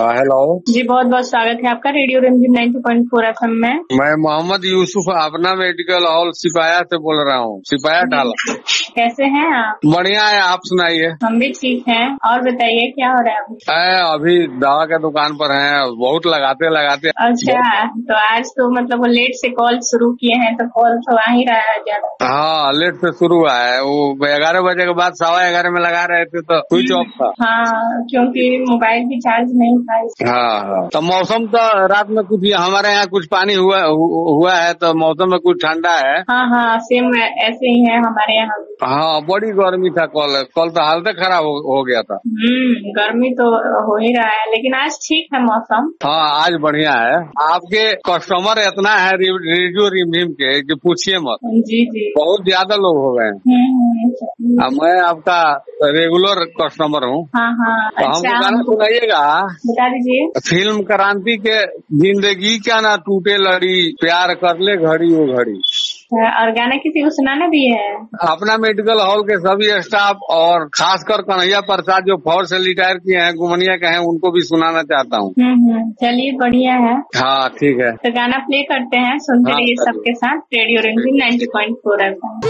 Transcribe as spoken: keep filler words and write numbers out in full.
हाँ, हेलो जी, बहुत बहुत स्वागत है आपका रेडियो रिमझिम नाइंटी पॉइंट फोर एफएम में। मैं मोहम्मद यूसुफ अपना मेडिकल हॉल सिपाया से बोल रहा हूँ, सिपाया ढाला। कैसे हैं आप? बढ़िया है, आप सुनाइए। हम भी ठीक हैं। और बताइए क्या हो रहा है अभी? है, अभी दवा के दुकान पर हैं, बहुत लगाते लगाते। अच्छा, तो आज तो मतलब वो लेट से कॉल शुरू किए हैं, तो कॉल तो आ ही रहा है ज्यादा। हाँ, लेट से शुरू हुआ है। वो ग्यारह बजे के बाद सवा ग्यारह में लगा रहे थे तो स्विच ऑफ था। हाँ, क्योंकि मोबाइल भी चार्ज नहीं था। हाँ हाँ, तो मौसम तो रात में कुछ हमारे यहाँ कुछ पानी हुआ हुआ है, तो मौसम में कुछ ठंडा है। हाँ हाँ, सेम ऐसे ही है हमारे यहाँ। हाँ, बड़ी गर्मी था कल कल तो हालत खराब हो, हो गया था। हम्म गर्मी तो हो ही रहा है, लेकिन आज ठीक है मौसम। हाँ, आज बढ़िया है। आपके कस्टमर इतना है रेडियो रिमझिम के कि पूछिए मत। जी जी, बहुत ज्यादा लोग हो गए हैं। मैं आपका रेगुलर कस्टमर हूँ। हाँ हाँ। तो हमको अच्छा, गाना सुनाइएगा। बता दीजिए। फिल्म क्रांति के जिंदगी क्या ना टूटे लड़ी, प्यार कर ले घड़ी वो घड़ी। और गाना किसी को सुनाना भी है? अपना मेडिकल हॉल के सभी स्टाफ और खासकर कन्हैया प्रसाद जो फौज से रिटायर किए हैं, गुमनिया के हैं, उनको भी सुनाना चाहता हूँ। हम्म चलिए, बढ़िया है। हाँ ठीक है, तो गाना प्ले करते हैं, सुनते हाँ, रहिए सबके साथ रेडियो रिमझिम नाइंटी पॉइंट फोर एफएम।